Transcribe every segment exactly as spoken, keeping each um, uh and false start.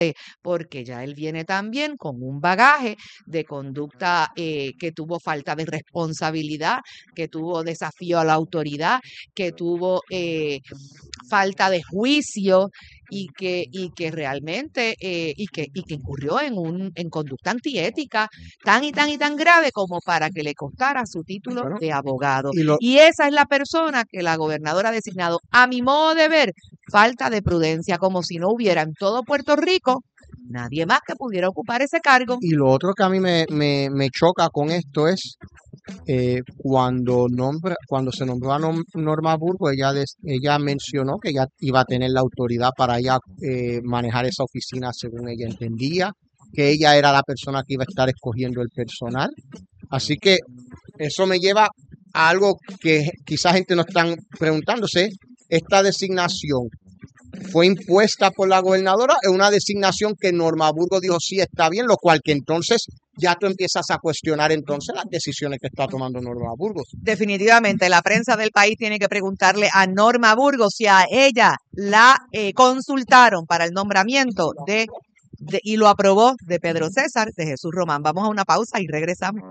porque ya él viene también con un bagaje de conducta eh, que tuvo falta de responsabilidad, que tuvo desafío a la autoridad, que tuvo eh, falta de juicio y que, y que realmente eh, y que, y que incurrió en un en conducta antiética tan y tan y tan grave como para que le costara su título Bueno, de abogado. y lo, Y esa es la persona que la gobernadora ha designado, a mi modo de ver, falta de prudencia, como si no hubiera en todo Puerto Rico nadie más que pudiera ocupar ese cargo. y lo otro que a mí me, me, me choca con esto es eh, cuando nombra, cuando se nombró a Nom- Norma Burgo, ella, des- ella mencionó que ella iba a tener la autoridad para ella eh, manejar esa oficina según ella entendía, que ella era la persona que iba a estar escogiendo el personal. Así que eso me lleva a algo que quizás gente no están preguntándose. Esta designación fue impuesta por la gobernadora, es una designación que Norma Burgo dijo sí está bien, lo cual que entonces ya tú empiezas a cuestionar entonces las decisiones que está tomando Norma Burgos. Definitivamente, la prensa del país tiene que preguntarle a Norma Burgos si a ella la eh, consultaron para el nombramiento de, de y lo aprobó de Pedro César, de Jesús Román. Vamos a una pausa y regresamos.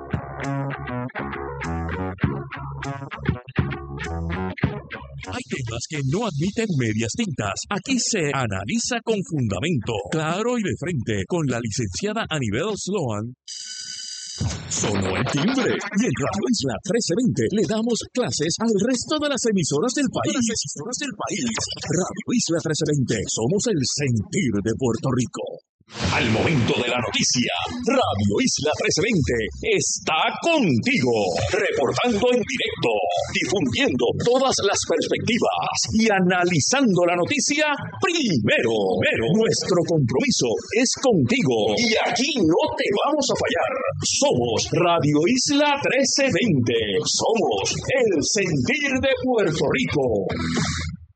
Hay temas que no admiten medias tintas. Aquí se analiza con fundamento, claro y de frente, con la licenciada Anibel Sloan. Sonó el timbre y en Radio Isla trece veinte le damos clases al resto de las emisoras del país. Las emisoras del país. Radio Isla trece veinte, somos el sentir de Puerto Rico. Al momento de la noticia, Radio Isla trece veinte está contigo, reportando en directo, difundiendo todas las perspectivas y analizando la noticia primero. Pero nuestro compromiso es contigo y aquí no te vamos a fallar. Somos Radio Isla trece veinte, somos el sentir de Puerto Rico.